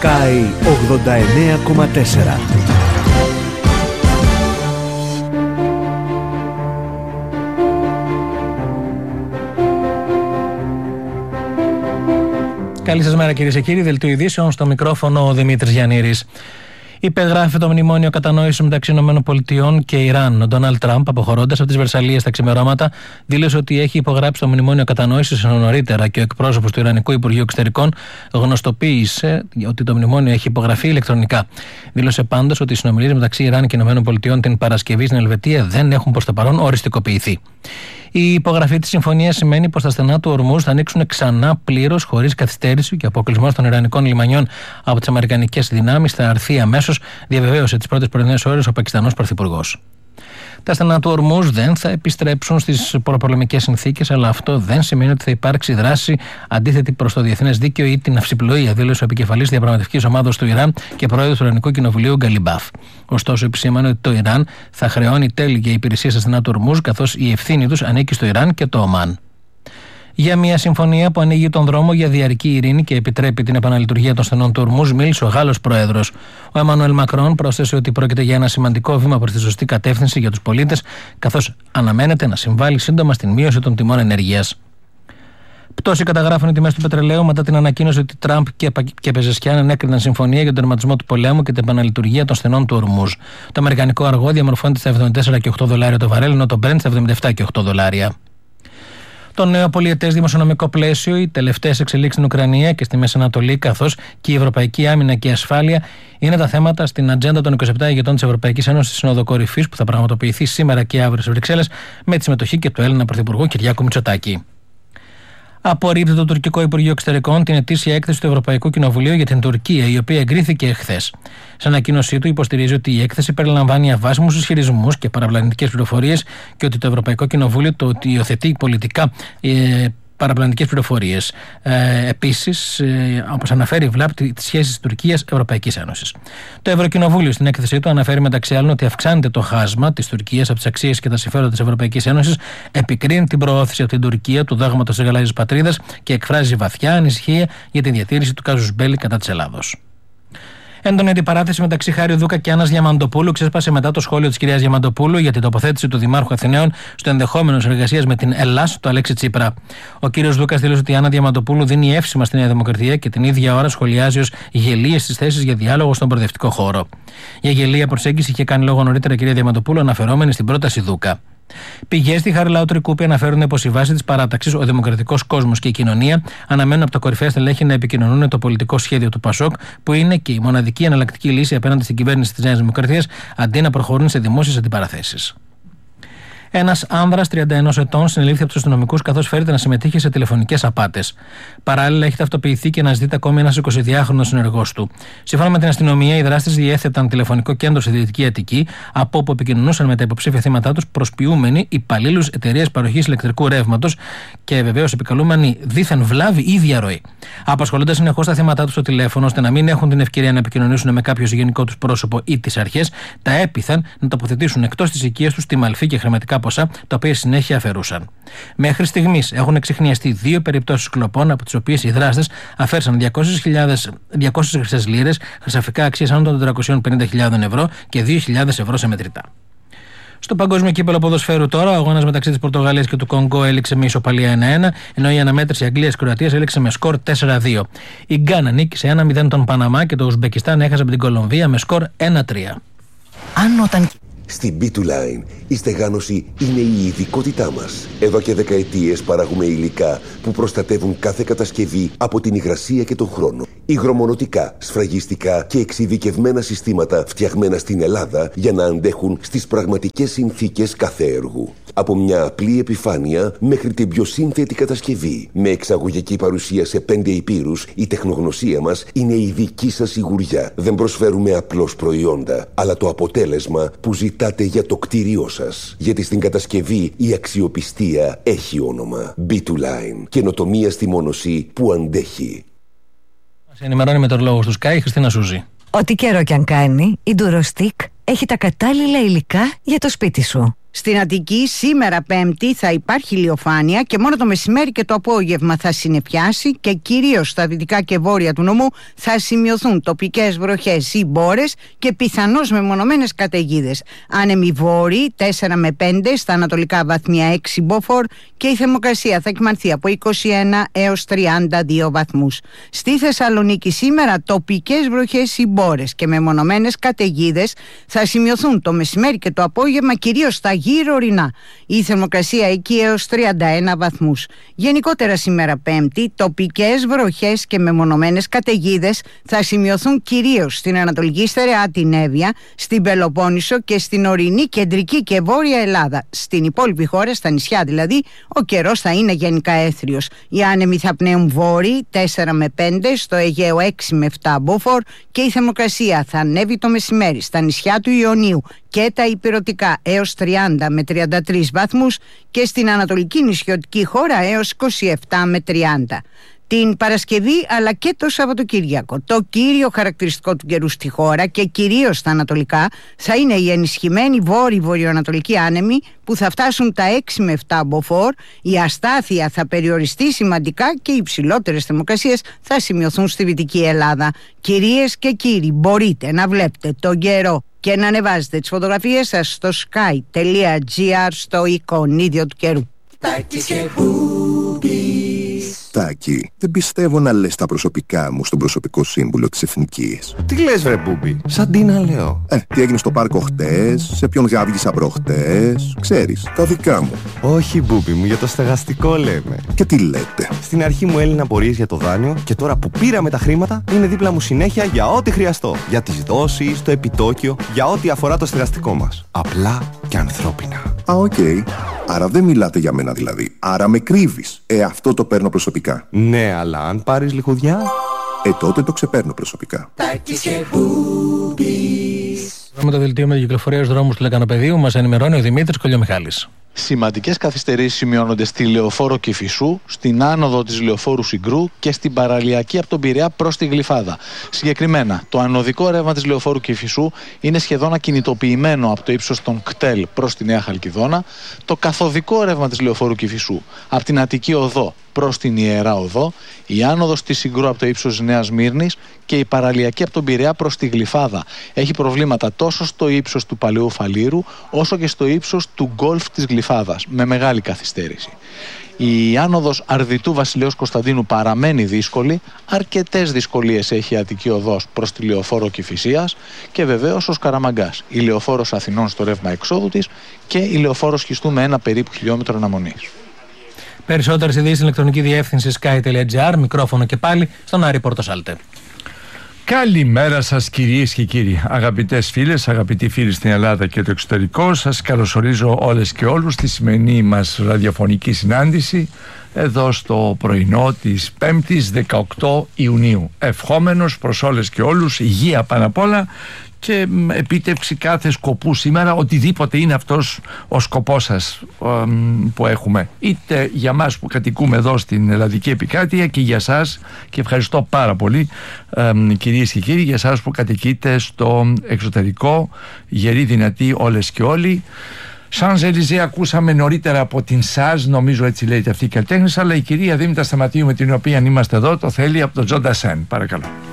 Sky 89,4. Καλή σας μέρα κυρίες και κύριοι, δελτίο ειδήσεων, στο μικρόφωνο ο Δημήτρης Γιαννήρης. Υπεγράφει το μνημόνιο κατανόησης μεταξύ ΗΠΑ και Ιράν. Ο Ντόναλντ Τραμπ, αποχωρώντας από τις Βερσαλλίες τα ξημερώματα, δήλωσε ότι έχει υπογράψει το μνημόνιο κατανόησης νωρίτερα και ο εκπρόσωπος του Ιρανικού Υπουργείου Εξωτερικών γνωστοποίησε ότι το μνημόνιο έχει υπογραφεί ηλεκτρονικά. Δήλωσε πάντως ότι οι συνομιλίες μεταξύ Ιράν και ΗΠΑ την Παρασκευή στην Ελβετία δεν έχουν προς το παρόν οριστικοποιηθεί. Η υπογραφή της συμφωνίας σημαίνει πως τα στενά του Ορμούζ θα ανοίξουν ξανά πλήρως, χωρίς καθυστέρηση, και ο αποκλεισμός των Ιρανικών λιμανιών από τις αμερικανικές δυνάμεις θα αρθεί αμέσως, διαβεβαίωσε τις πρώτες πρωινές ώρες ο Πακιστανός Πρωθυπουργός. Τα στενά του Ορμούζ δεν θα επιστρέψουν στις προπολεμικές συνθήκες, αλλά αυτό δεν σημαίνει ότι θα υπάρξει δράση αντίθετη προς το διεθνές δίκαιο ή την αυσιπλοεία, δήλωσε ο επικεφαλής διαπραγματευτικής ομάδας του Ιράν και πρόεδρος του Ιρανικού Κοινοβουλίου Γκαλιμπάφ. Ωστόσο, επισήμανε ότι το Ιράν θα χρεώνει τέλη για υπηρεσίες στα στενά του Ορμούζ, καθώς η ευθύνη τους ανήκει στο Ιράν και το Ομάν. Για μια συμφωνία που ανοίγει τον δρόμο για διαρκή ειρήνη και επιτρέπει την επαναλειτουργία των στενών του Ορμούζ, μίλησε ο Γάλλος Πρόεδρος. Ο Εμμανουέλ Μακρόν πρόσθεσε ότι πρόκειται για ένα σημαντικό βήμα προς τη σωστή κατεύθυνση για τους πολίτες, καθώς αναμένεται να συμβάλλει σύντομα στην μείωση των τιμών ενέργειας. Πτώση καταγράφουν οι τιμές του πετρελαίου μετά την ανακοίνωση ότι Τραμπ και Πεζεσκιάν ενέκριναν συμφωνία για τον τερματισμό του πολέμου και την επαναλειτουργία των στενών του Ορμούζ. Το αμερικανικό αργό διαμορφώνεται στα $74,8 το βαρέλ, ενώ το Brent στα $77,8. Το νέο πολυετές δημοσιονομικό πλαίσιο, οι τελευταίες εξελίξεις στην Ουκρανία και στη Μέση Ανατολή, καθώς και η ευρωπαϊκή άμυνα και η ασφάλεια, είναι τα θέματα στην ατζέντα των 27 ηγετών της Ευρωπαϊκής Ένωσης στη Σύνοδο Κορυφής που θα πραγματοποιηθεί σήμερα και αύριο στις Βρυξέλλες, με τη συμμετοχή και του Έλληνα Πρωθυπουργού Κυριάκου Μητσοτάκη. Απορρίπτει το τουρκικό Υπουργείο Εξωτερικών την ετήσια έκθεση του Ευρωπαϊκού Κοινοβουλίου για την Τουρκία, η οποία εγκρίθηκε εχθές. Σε ανακοίνωσή του, υποστηρίζει ότι η έκθεση περιλαμβάνει αβάσιμους ισχυρισμούς και παραπλανητικές πληροφορίες και ότι το Ευρωπαϊκό Κοινοβούλιο το υιοθετεί πολιτικά παραπλανητικές πληροφορίες. Επίσης, όπως αναφέρει, βλάπτει τις σχέσεις Τουρκίας-Ευρωπαϊκής Ένωσης. Το Ευρωκοινοβούλιο στην έκθεσή του αναφέρει μεταξύ άλλων ότι αυξάνεται το χάσμα της Τουρκίας από τις αξίες και τα συμφέροντα της Ευρωπαϊκής Ένωσης, επικρίνει την προώθηση από την Τουρκία του δόγματος της γαλάζιας πατρίδας και εκφράζει βαθιά ανησυχία για τη διατήρηση του κάζους μπέλι κατά της Ελλάδος. Έντονη αντιπαράθεση μεταξύ Χάριου Δούκα και Άννας Διαμαντοπούλου ξέσπασε μετά το σχόλιο της κυρίας Διαμαντοπούλου για την τοποθέτηση του Δημάρχου Αθηναίων στο ενδεχόμενο συνεργασίας με την Ελλάς του Αλέξη Τσίπρα. Ο κύριος Δούκας δήλωσε ότι η Άννα Διαμαντοπούλου δίνει εύσημα στη Νέα Δημοκρατία και την ίδια ώρα σχολιάζει ως γελίες τις θέσεις για διάλογο στον προοδευτικό χώρο. Για γελία προσέγγιση είχε κάνει λόγο νωρίτερα η κυρία Διαμαντοπούλου, αναφερόμενη στην πρόταση Δούκα. Πηγές στη Χαριλάου Τρικούπη αναφέρουν πως η βάση της παράταξης, ο δημοκρατικός κόσμος και η κοινωνία αναμένουν από τα κορυφαία στελέχη να επικοινωνούν το πολιτικό σχέδιο του ΠΑΣΟΚ, που είναι και η μοναδική εναλλακτική λύση απέναντι στην κυβέρνηση της Νέας Δημοκρατίας, αντί να προχωρούν σε δημόσιες αντιπαραθέσεις. Ένας άνδρας 31 ετών συνελήφθη από τους αστυνομικούς καθώς φέρεται να συμμετείχε σε τηλεφωνικές απάτες. Παράλληλα, έχει ταυτοποιηθεί και αναζητείται ακόμη ένας 22χρονος συνεργός του. Σύμφωνα με την αστυνομία, οι δράστες διέθεταν τηλεφωνικό κέντρο στη Δυτική Αττική, από όπου επικοινωνούσαν με τα υποψήφια θύματά τους προσποιούμενοι υπαλλήλους εταιρείας παροχής ηλεκτρικού ρεύματος και βεβαίως επικαλούμενοι δίθεν βλάβη ή διαρροή. Απασχολούνται συνεχώς τα θύματά τους στο τηλέφωνο, ώστε να μην έχουν την ευκαιρία να επικοινωνήσουν με κάποιο συγγενικό τους πρόσωπο ή τις αρχές, τα έπειθαν να τοποθετήσουν εκτός της οικίας τους τιμαλφή και χρηματικά ποσά, τα οποία συνέχεια αφαιρούσαν. Μέχρι στιγμής έχουν εξιχνιαστεί 2 περιπτώσεις κλοπών, από τις οποίες οι δράστες αφαίρεσαν 200 χρυσές λίρες, χρυσαφικά αξίας άνω των 450.000 ευρώ και 2.000 ευρώ σε μετρητά. Στο παγκόσμιο κύπελλο ποδοσφαίρου τώρα, ο αγώνας μεταξύ της Πορτογαλίας και του Κονγκό έληξε με ισοπαλία 1-1, ενώ η αναμέτρηση Αγγλίας-Κροατίας έληξε με σκορ 4-2. Η Γκάνα νίκησε 1-0 τον Παναμά και το Ουσμπεκιστάν έχασε από την Κολομβία με σκορ 1-3. Στην B2Line, η στεγάνωση είναι η ειδικότητά μας. Εδώ και δεκαετίες παράγουμε υλικά που προστατεύουν κάθε κατασκευή από την υγρασία και τον χρόνο. Υγρομονωτικά, σφραγιστικά και εξειδικευμένα συστήματα φτιαγμένα στην Ελλάδα για να αντέχουν στις πραγματικές συνθήκες κάθε έργου. Από μια απλή επιφάνεια μέχρι την πιο σύνθετη κατασκευή. Με εξαγωγική παρουσία σε 5 υπήρους, η τεχνογνωσία μας είναι η δική σας σιγουριά. Δεν προσφέρουμε απλώς προϊόντα, αλλά το αποτέλεσμα που ζητάτε για το κτίριό σας. Γιατί στην κατασκευή η αξιοπιστία έχει όνομα. B2Line. Καινοτομία στη μόνωση που αντέχει. Μας ενημερώνει μετεωρολόγος του Sky, Χριστίνα Σούζη. Ό,τι καιρό κι αν κάνει, η Durostic έχει τα κατάλληλα υλικά για το σπίτι σου. Στην Αττική σήμερα Πέμπτη θα υπάρχει ηλιοφάνεια και μόνο το μεσημέρι και το απόγευμα θα συννεφιάσει και κυρίως στα δυτικά και βόρεια του νομού θα σημειωθούν τοπικές βροχές ή μπόρες και πιθανώς μεμονωμένες καταιγίδες. Άνεμοι βόρειοι 4 με 5, στα ανατολικά βαθμία 6 μποφόρ και η θερμοκρασία θα κυμανθεί από 21 έως 32 βαθμούς. Στη Θεσσαλονίκη σήμερα τοπικές βροχές ή μπόρες και μεμονωμένες καταιγίδες θα σημειωθούν το μεσημέρι και το απόγευμα κυρίως στα γύρω ορεινά. Η θερμοκρασία εκεί έως 31 βαθμούς. Γενικότερα σήμερα Πέμπτη, τοπικές βροχές και μεμονωμένες καταιγίδες θα σημειωθούν κυρίως στην Ανατολική Στερεά, την Εύβοια, στην Πελοπόννησο και στην ορεινή, κεντρική και βόρεια Ελλάδα. Στην υπόλοιπη χώρα, στα νησιά δηλαδή, ο καιρός θα είναι γενικά έθριος. Οι άνεμοι θα πνέουν βόρειοι 4 με 5, στο Αιγαίο 6 με 7 μποφόρ και η θερμοκρασία θα ανέβει το μεσημέρι στα νησιά του Ιωνίου και τα ηπειρωτικά έως 30 με 33 βαθμούς και στην ανατολική νησιωτική χώρα έως 27 με 30. Την Παρασκευή αλλά και το Σαββατοκύριακο, το κύριο χαρακτηριστικό του καιρού στη χώρα και κυρίως στα ανατολικά θα είναι οι ενισχυμένοι βόρειο-βορειοανατολικοί άνεμοι που θα φτάσουν τα 6 με 7 μποφόρ, η αστάθεια θα περιοριστεί σημαντικά και οι υψηλότερες θερμοκρασίες θα σημειωθούν στη Δυτική Ελλάδα. Κυρίες και κύριοι, μπορείτε να βλέπετε τον καιρό και να ανεβάζετε τις φωτογραφίες σας στο sky.gr στο εικονίδιο του καιρού. Τάκη, δεν πιστεύω να λες τα προσωπικά μου στον προσωπικό σύμβουλο της Εθνικής. Τι λες βρε Μπούμπη, σαν τι να λέω. Τι έγινε στο πάρκο χτες, σε ποιον γάβγισα προχτές, ξέρεις, τα δικά μου. Όχι Μπούμπη μου, για το στεγαστικό λέμε. Και τι λέτε. Στην αρχή μου έλυναν απορίες για το δάνειο και τώρα που πήραμε τα χρήματα είναι δίπλα μου συνέχεια για ό,τι χρειαστώ. Για τις δόσεις, το επιτόκιο, για ό,τι αφορά το στεγαστικό μας. Απλά και ανθρώπινα. Οκ. Άρα δεν μιλάτε για μένα δηλαδή. Άρα με κρύβεις. Αυτό το παίρνω προσωπικά. Ναι, αλλά αν πάρεις λιχουδιά... τότε το ξεπαίρνω προσωπικά. Με το δελτίο με κυκλοφορία στους δρόμους του Λεκανοπεδίου μας ενημερώνει ο Δημήτρης Κολιομιχάλης. Σημαντικές καθυστερήσεις σημειώνονται στη Λεωφόρο Κηφισού, στην άνοδο της Λεωφόρου Συγκρού και στην παραλιακή από τον Πειραιά προς τη Γλυφάδα. Συγκεκριμένα, το ανωδικό ρεύμα της Λεωφόρου Κηφισού είναι σχεδόν ακινητοποιημένο από το ύψος των Κτέλ προς τη Νέα Χαλκιδόνα, το καθοδικό ρεύμα της Λεωφόρου Κηφισού από την Αττική Οδό προς την Ιερά Οδό, η άνοδος της Συγκρού από το ύψος της Νέας Μύρνης και η παραλιακή από τον Πειραιά προς τη Γλυφάδα. Έχει προβλήματα τόσο στο ύψος του Παλαιού Φαλήρου όσο και στο ύψος του Γκολφ της Γλυφάδας, με μεγάλη καθυστέρηση. Η άνοδος Αρδιτού Βασιλέως Κωνσταντίνου παραμένει δύσκολη, αρκετές δυσκολίες έχει η Αττική Οδός προς τη Λεωφόρο Κηφισίας και βεβαίως ο Σκαραμαγκάς, η Λεωφόρος Αθηνών στο ρεύμα εξόδου της και η Λεωφόρος Χιστού με 1 περίπου χιλιόμετρο αναμονής. Περισσότερες ειδήσεις στην ηλεκτρονική διεύθυνση sky.gr, μικρόφωνο και πάλι στον Άρη Πορτοσάλτε. Καλημέρα σας κυρίες και κύριοι, αγαπητές φίλες, αγαπητοί φίλοι στην Ελλάδα και το εξωτερικό. Σας καλωσορίζω όλες και όλους στη σημερινή μας ραδιοφωνική συνάντηση εδώ στο πρωινό της 5ης 18 Ιουνίου. Ευχόμενος προς όλες και όλους υγεία πάνω απ' όλα και επίτευξη κάθε σκοπού σήμερα, οτιδήποτε είναι αυτός ο σκοπός σας που έχουμε, είτε για μας που κατοικούμε εδώ στην Ελλαδική Επικράτεια και για σας, και ευχαριστώ πάρα πολύ κυρίες και κύριοι, για σας που κατοικείτε στο εξωτερικό, γεροί δυνατοί όλες και όλοι. Σανζελιζέ ακούσαμε νωρίτερα από την ΣΑΖ, νομίζω έτσι λέγεται αυτή η καλλιτέχνης, αλλά η κυρία Δήμητρα Σταματίου με την οποία είμαστε εδώ το θέλει από τον Τζον Ντασέν. Παρακαλώ.